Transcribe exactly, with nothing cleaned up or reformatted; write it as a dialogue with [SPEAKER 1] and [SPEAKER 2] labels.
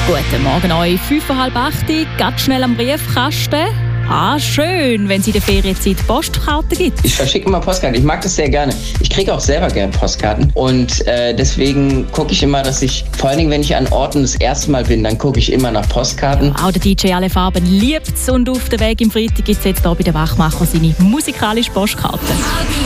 [SPEAKER 1] Guten Morgen euch, fünf Uhr halb acht, ganz schnell am Briefkasten. Ah, schön, wenn es in der Ferienzeit Postkarten gibt.
[SPEAKER 2] Ich verschicke immer Postkarten. Ich mag das sehr gerne. Ich kriege auch selber gerne Postkarten. Und äh, deswegen gucke ich immer, dass ich, vor allen Dingen, wenn ich an Orten das erste Mal bin, dann gucke ich immer nach Postkarten.
[SPEAKER 1] Ja, auch der D J Alle Farben liebt es. Und auf dem Weg im Freitag gibt es jetzt hier bei den Wachmachern seine musikalische Postkarte.